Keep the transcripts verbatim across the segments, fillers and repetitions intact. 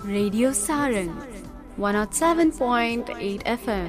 Radio Sarang one oh seven point eight F M.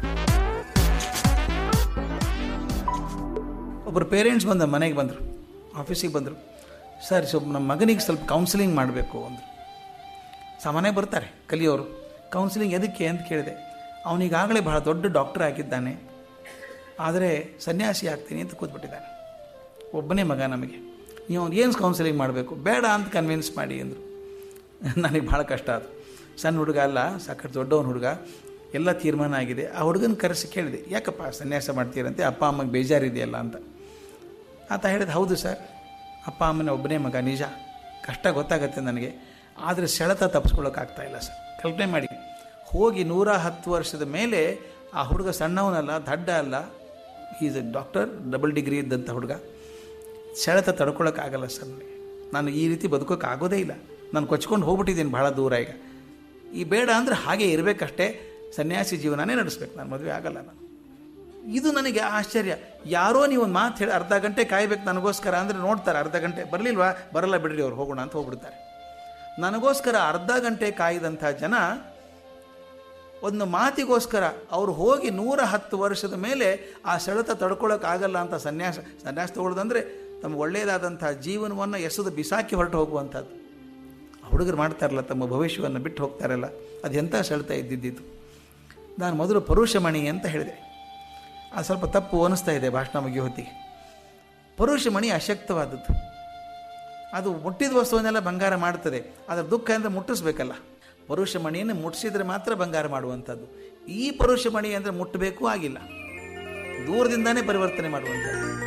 ಒಬ್ಬರು parents ಬಂದ ಮನೆಗೆ ಬಂದರು, ಆಫೀಸಿಗೆ ಬಂದರು. ಸರ್ ಸ್ವಲ್ಪ ನಮ್ಮ ಮಗನಿಗೆ ಸ್ವಲ್ಪ ಕೌನ್ಸಿಲಿಂಗ್ ಮಾಡಬೇಕು ಅಂದರು. ಸಾಮಾನ್ಯ ಬರ್ತಾರೆ ಕಲಿಯೋರು. ಕೌನ್ಸಿಲಿಂಗ್ ಎದಕ್ಕೆ ಅಂತ ಕೇಳಿದೆ. ಅವನಿಗಾಗಲೇ ಬಹಳ ದೊಡ್ಡ ಡಾಕ್ಟರ್ ಆಗಿದ್ದಾನೆ, ಆದರೆ ಸನ್ಯಾಸಿ ಆಗ್ತೀನಿ ಅಂತ ಕೂತ್ಬಿಟ್ಟಿದ್ದಾನೆ. ಒಬ್ಬನೇ ಮಗ ನಮಗೆ. ನೀವು ಅವ್ನು ಏನು ಕೌನ್ಸಿಲಿಂಗ್ ಮಾಡಬೇಕು? ಬೇಡ ಅಂತ ಕನ್ವಿನ್ಸ್ ಮಾಡಿ ಅಂದರು. ನನಗೆ ಭಾಳ ಕಷ್ಟ ಅದು. ಸಣ್ಣ ಹುಡುಗ ಅಲ್ಲ, ಸಾಕಷ್ಟು ದೊಡ್ಡವನ ಹುಡುಗ, ಎಲ್ಲ ತೀರ್ಮಾನ ಆಗಿದೆ. ಆ ಹುಡುಗನ ಕರೆಸಿ ಕೇಳಿದೆ, ಯಾಕಪ್ಪ ಸನ್ಯಾಸ ಮಾಡ್ತೀರಂತೆ, ಅಪ್ಪ ಅಮ್ಮಗೆ ಬೇಜಾರಿದೆಯಲ್ಲ ಅಂತ. ಆತ ಹೇಳಿದ, ಹೌದು ಸರ್, ಅಪ್ಪ ಅಮ್ಮನ ಒಬ್ಬನೇ ಮಗ, ನಿಜ ಕಷ್ಟ ಗೊತ್ತಾಗತ್ತೆ ನನಗೆ, ಆದರೆ ಸೆಳೆತ ತಪ್ಪಿಸ್ಕೊಳ್ಳೋಕ್ಕಾಗ್ತಾಯಿಲ್ಲ ಸರ್. ಕಲ್ಪನೆ ಮಾಡಿ, ಹೋಗಿ ನೂರ ಹತ್ತು ವರ್ಷದ ಮೇಲೆ ಆ ಹುಡುಗ ಸಣ್ಣವನಲ್ಲ, ದಡ್ಡ ಅಲ್ಲ, is A doctor, double degree ಇದ್ದಂಥ ಹುಡುಗ. ಸೆಳೆತ ತಡ್ಕೊಳ್ಳೋಕ್ಕಾಗಲ್ಲ ಸರ್, ನನಗೆ ನಾನು ಈ ರೀತಿ ಬದುಕೋಕ್ಕಾಗೋದೇ ಇಲ್ಲ, ನಾನು ಕೊಚ್ಕೊಂಡು ಹೋಗ್ಬಿಟ್ಟಿದ್ದೀನಿ ಭಾಳ ದೂರ. ಈಗ ಈ ಬೇಡ ಅಂದರೆ ಹಾಗೆ ಇರಬೇಕಷ್ಟೇ, ಸನ್ಯಾಸಿ ಜೀವನನೇ ನಡೆಸ್ಬೇಕು, ನಾನು ಮದುವೆ ಆಗಲ್ಲ ನಾನು. ಇದು ನನಗೆ ಆಶ್ಚರ್ಯ. ಯಾರೋ ನೀವು ಒಂದು ಮಾತು ಹೇಳಿ ಅರ್ಧ ಗಂಟೆ ಕಾಯಬೇಕು ನನಗೋಸ್ಕರ ಅಂದರೆ ನೋಡ್ತಾರೆ, ಅರ್ಧ ಗಂಟೆ ಬರಲಿಲ್ವಾ, ಬರಲ್ಲ ಬಿಡ್ರಿ ಅವ್ರು, ಹೋಗೋಣ ಅಂತ ಹೋಗ್ಬಿಡ್ತಾರೆ. ನನಗೋಸ್ಕರ ಅರ್ಧ ಗಂಟೆ ಕಾಯ್ದಂಥ ಜನ ಒಂದು ಮಾತಿಗೋಸ್ಕರ ಅವ್ರು ಹೋಗಿ ನೂರ ಹತ್ತು ವರ್ಷದ ಮೇಲೆ ಆ ಸೆಳೆತ ತಡ್ಕೊಳ್ಳೋಕ್ಕಾಗಲ್ಲ ಅಂತ ಸನ್ಯಾಸ ಸನ್ಯಾಸ ತಗೊಳ್ಳೋದಂದರೆ ತಮ್ಮ ಒಳ್ಳೆಯದಾದಂಥ ಜೀವನವನ್ನು ಎಸೆದು ಬಿಸಾಕಿ ಹೊರಟು ಹೋಗುವಂಥದ್ದು. ಹುಡುಗರು ಮಾಡ್ತಾರಲ್ಲ, ತಮ್ಮ ಭವಿಷ್ಯವನ್ನು ಬಿಟ್ಟು ಹೋಗ್ತಾರಲ್ಲ, ಅದು ಎಂಥ ಸೆಳೆತ ಇದ್ದಿದ್ದು. ನಾನು ಮೊದಲು ಪರುಷಮಣಿ ಅಂತ ಹೇಳಿದೆ, ಅದು ಸ್ವಲ್ಪ ತಪ್ಪು ಅನಿಸ್ತಾ ಇದೆ ಭಾಷಣ ಮುಗಿಯೋ ಹೊತ್ತಿಗೆ. ಪರುಷಮಣಿ ಅಶಕ್ತವಾದದ್ದು, ಅದು ಮುಟ್ಟಿದ ವಸ್ತುವನ್ನೆಲ್ಲ ಬಂಗಾರ ಮಾಡ್ತದೆ, ಅದರ ದುಃಖ ಅಂದರೆ ಮುಟ್ಟಿಸ್ಬೇಕಲ್ಲ. ಪರುಷಮಣಿಯನ್ನು ಮುಟ್ಟಿಸಿದ್ರೆ ಮಾತ್ರ ಬಂಗಾರ ಮಾಡುವಂಥದ್ದು. ಈ ಪರುಷಮಣಿ ಅಂದರೆ ಮುಟ್ಟಬೇಕು ಆಗಿಲ್ಲ, ದೂರದಿಂದನೇ ಪರಿವರ್ತನೆ ಮಾಡುವಂಥದ್ದು.